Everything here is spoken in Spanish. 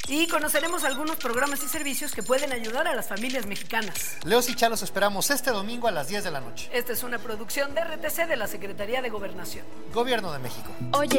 Y conoceremos algunos programas y servicios que pueden ayudar a las familias mexicanas. Leos y Chá los esperamos este domingo a las 10 de la noche. Esta es una producción de RTC de la Secretaría de Gobernación. Gobierno de México. Oye,